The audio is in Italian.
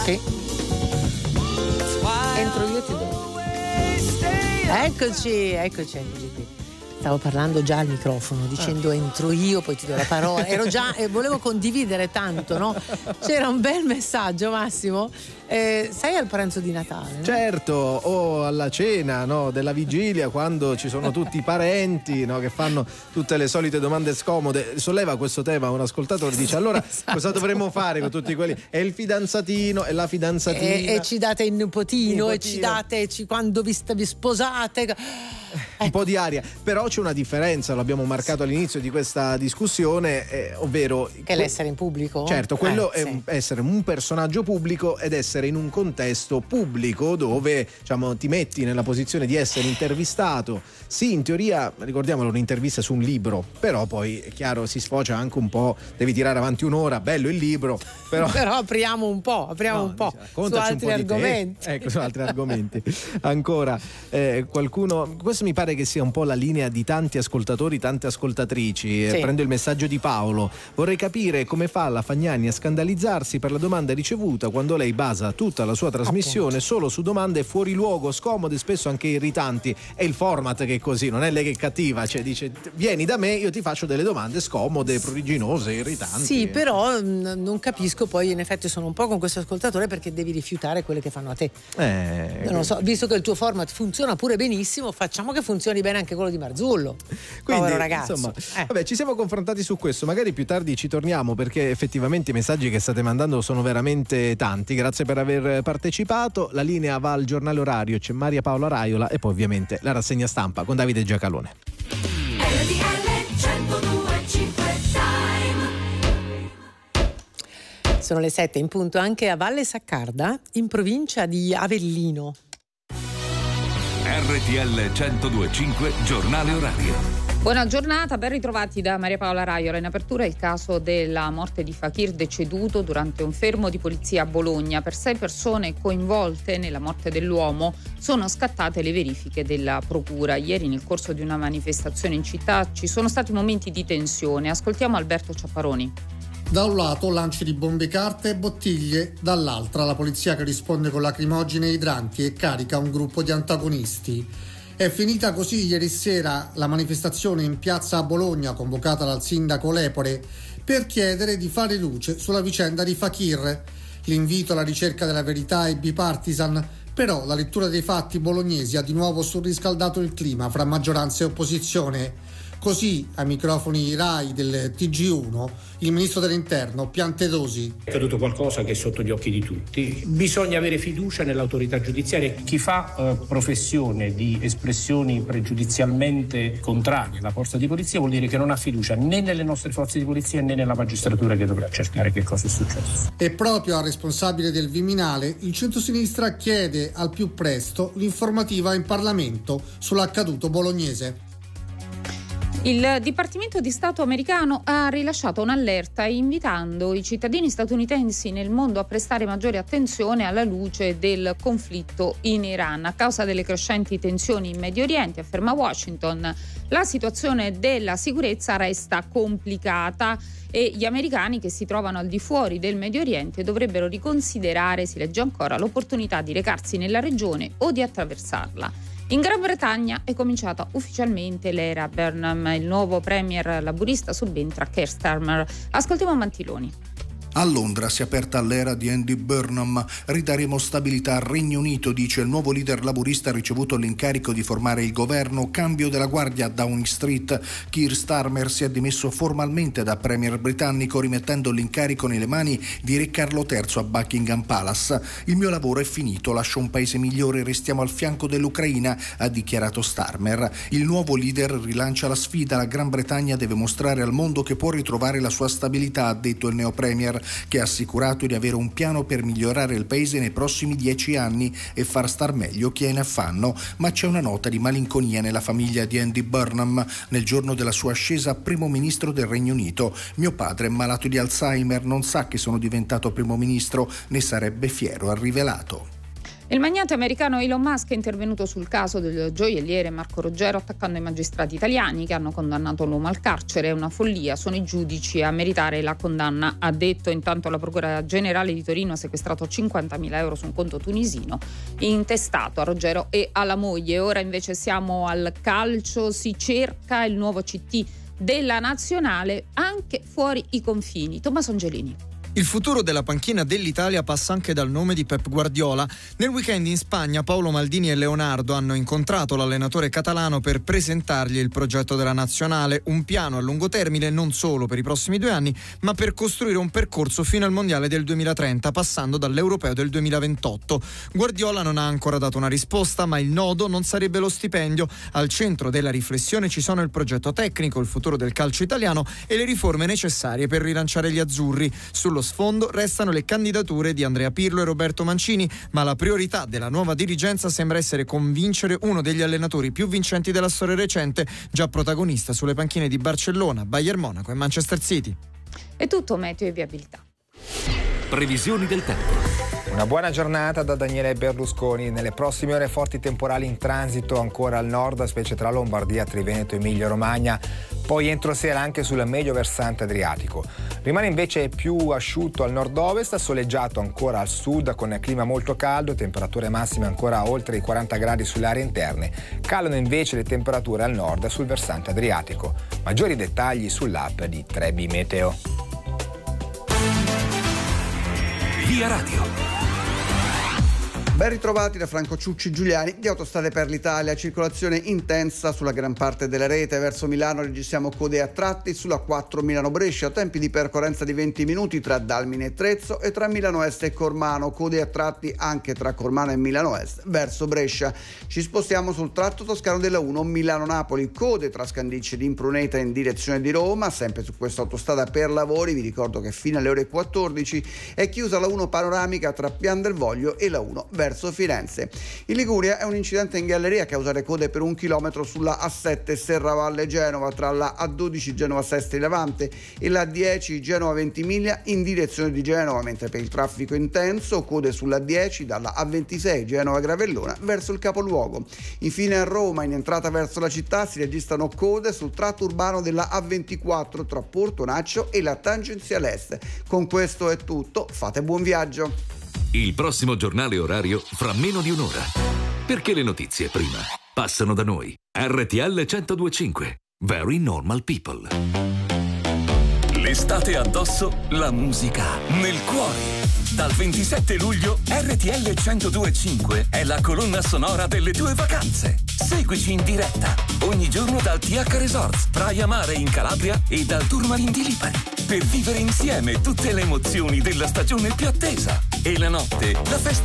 Sì. Entro io ti do. Eccoci qui. Stavo parlando già al microfono, dicendo entro io, poi ti do la parola. Ero già e volevo condividere tanto, no? C'era un bel messaggio, Massimo. Sei al pranzo di Natale, no? Certo, o alla cena, no, della vigilia, quando ci sono tutti i parenti, no, che fanno tutte le solite domande scomode. Solleva questo tema un ascoltatore, dice: allora esatto. Cosa dovremmo fare con tutti quelli? È il fidanzatino, è la fidanzatina. E ci date il nipotino. E ci date quando vi sposate. Un po' di aria, però c'è una differenza, l'abbiamo marcato all'inizio di questa discussione, ovvero che l'essere in pubblico. Certo, quello è essere un personaggio pubblico ed essere in un contesto pubblico dove, diciamo, ti metti nella posizione di essere intervistato. Sì, in teoria, ricordiamolo, un'intervista su un libro, però poi è chiaro, si sfocia anche un po', devi tirare avanti un'ora, bello il libro, però apriamo un po' su altri argomenti. Ecco, su altri argomenti. Ancora qualcuno, questo mi pare che sia un po' la linea di tanti ascoltatori, tante ascoltatrici. Sì. Prendo il messaggio di Paolo: vorrei capire come fa la Fagnani a scandalizzarsi per la domanda ricevuta quando lei basa tutta la sua trasmissione solo su domande fuori luogo, scomode, spesso anche irritanti. È il format che è così, non è lei che è cattiva, cioè dice: vieni da me, io ti faccio delle domande scomode, pruriginose, irritanti. Sì, però non capisco, poi in effetti sono un po' con questo ascoltatore, perché devi rifiutare quelle che fanno a te. Non lo so, visto che il tuo format funziona pure benissimo, facciamo che funzioni bene anche quello di Marzullo. Quindi, povero ragazzo. Insomma, vabbè, ci siamo confrontati su questo, magari più tardi ci torniamo, perché effettivamente i messaggi che state mandando sono veramente tanti. Grazie per aver partecipato. La linea va al giornale orario, c'è Maria Paola Raiola e poi ovviamente la rassegna stampa con Davide Giacalone. Sono le 7 in punto anche a Valle Saccarda, in provincia di Avellino. RTL 102.5 giornale orario. Buona giornata, ben ritrovati da Maria Paola Raiola. In apertura il caso della morte di Fakir, deceduto durante un fermo di polizia a Bologna. Per 6 persone coinvolte nella morte dell'uomo sono scattate le verifiche della procura. Ieri, nel corso di una manifestazione in città, ci sono stati momenti di tensione. Ascoltiamo Alberto Ciapparoni. Da un lato lanci di bombe carte e bottiglie, dall'altra la polizia che risponde con lacrimogene e idranti e carica un gruppo di antagonisti. È finita così ieri sera la manifestazione in piazza a Bologna convocata dal sindaco Lepore per chiedere di fare luce sulla vicenda di Fakir. L'invito alla ricerca della verità è bipartisan, però la lettura dei fatti bolognesi ha di nuovo surriscaldato il clima fra maggioranza e opposizione. Così, ai microfoni RAI del TG1, il ministro dell'Interno Piantedosi. È accaduto qualcosa che è sotto gli occhi di tutti. Bisogna avere fiducia nell'autorità giudiziaria. Chi fa professione di espressioni pregiudizialmente contrarie alla forza di polizia vuol dire che non ha fiducia né nelle nostre forze di polizia né nella magistratura che dovrà cercare che cosa è successo. E proprio al responsabile del Viminale, il centrosinistra chiede al più presto l'informativa in Parlamento sull'accaduto bolognese. Il Dipartimento di Stato americano ha rilasciato un'allerta invitando i cittadini statunitensi nel mondo a prestare maggiore attenzione alla luce del conflitto in Iran. A causa delle crescenti tensioni in Medio Oriente, afferma Washington, la situazione della sicurezza resta complicata e gli americani che si trovano al di fuori del Medio Oriente dovrebbero riconsiderare, si legge ancora, l'opportunità di recarsi nella regione o di attraversarla. In Gran Bretagna è cominciata ufficialmente l'era Burnham, il nuovo premier laburista subentra Keir Starmer. Ascoltiamo Mantiloni. A Londra si è aperta l'era di Andy Burnham. Ridaremo stabilità al Regno Unito, dice il nuovo leader laburista ricevuto l'incarico di formare il governo. Cambio della guardia a Downing Street. Keir Starmer si è dimesso formalmente da premier britannico, rimettendo l'incarico nelle mani di Re Carlo III a Buckingham Palace. Il mio lavoro è finito, lascio un paese migliore, restiamo al fianco dell'Ucraina, ha dichiarato Starmer. Il nuovo leader rilancia la sfida. La Gran Bretagna deve mostrare al mondo che può ritrovare la sua stabilità, ha detto il neo premier, che ha assicurato di avere un piano per migliorare il paese nei prossimi 10 anni e far star meglio chi è in affanno. Ma c'è una nota di malinconia nella famiglia di Andy Burnham nel giorno della sua ascesa a primo ministro del Regno Unito. Mio padre è malato di Alzheimer, non sa che sono diventato primo ministro, ne sarebbe fiero, ha rivelato. Il magnate americano Elon Musk è intervenuto sul caso del gioielliere Marco Roggero, attaccando i magistrati italiani che hanno condannato l'uomo al carcere. È una follia, sono i giudici a meritare la condanna, ha detto. Intanto la Procura Generale di Torino ha sequestrato 50.000 euro su un conto tunisino intestato a Roggero e alla moglie. Ora invece siamo al calcio, si cerca il nuovo CT della nazionale anche fuori i confini. Tommaso Angelini. Il futuro della panchina dell'Italia passa anche dal nome di Pep Guardiola. Nel weekend in Spagna Paolo Maldini e Leonardo hanno incontrato l'allenatore catalano per presentargli il progetto della nazionale, un piano a lungo termine non solo per i prossimi 2 anni, ma per costruire un percorso fino al Mondiale del 2030, passando dall'Europeo del 2028. Guardiola non ha ancora dato una risposta, ma il nodo non sarebbe lo stipendio. Al centro della riflessione ci sono il progetto tecnico, il futuro del calcio italiano e le riforme necessarie per rilanciare gli azzurri. Sullo sfondo restano le candidature di Andrea Pirlo e Roberto Mancini, ma la priorità della nuova dirigenza sembra essere convincere uno degli allenatori più vincenti della storia recente, già protagonista sulle panchine di Barcellona, Bayern Monaco e Manchester City. È tutto meteo e viabilità. Previsioni del tempo. Una buona giornata da Daniele Berlusconi. Nelle prossime ore forti temporali in transito ancora al nord, specie tra Lombardia, Triveneto e Emilia-Romagna, poi entro sera anche sul medio versante adriatico. Rimane invece più asciutto al nord-ovest, soleggiato ancora al sud con clima molto caldo, temperature massime ancora oltre i 40 gradi sulle aree interne. Calano invece le temperature al nord sul versante adriatico. Maggiori dettagli sull'app di Trebi Meteo. Via Radio. Ben ritrovati da Franco Ciucci Giuliani di Autostrade per l'Italia. Circolazione intensa sulla gran parte della rete. Verso Milano registriamo code a tratti sulla 4 Milano-Brescia, tempi di percorrenza di 20 minuti tra Dalmine e Trezzo e tra Milano Est e Cormano, code a tratti anche tra Cormano e Milano Est verso Brescia. Ci spostiamo sul tratto toscano della 1 Milano-Napoli, code tra Scandicci ed Impruneta in direzione di Roma, sempre su questa autostrada per lavori. Vi ricordo che fino alle ore 14 è chiusa la 1 panoramica tra Pian del Voglio e la 1 verso Firenze. In Liguria è un incidente in galleria a causare code per 1 chilometro sulla A7 Serravalle Genova tra la A12 Genova Sestri Levante e la A10 Genova Ventimiglia in direzione di Genova, mentre per il traffico intenso code sulla A10 dalla A26 Genova Gravellona verso il capoluogo. Infine a Roma, in entrata verso la città, si registrano code sul tratto urbano della A24 tra Porto Naccio e la tangenziale est. Con questo è tutto, fate buon viaggio. Il prossimo giornale orario fra meno di un'ora. Perché le notizie prima passano da noi. RTL 102.5. Very Normal People. L'estate addosso, la musica nel cuore. Dal 27 luglio RTL 102.5 è la colonna sonora delle tue vacanze. Seguici in diretta ogni giorno dal TH Resorts, Praia Mare in Calabria e dal Tourmaline di Lipari, per vivere insieme tutte le emozioni della stagione più attesa. E la notte, la festa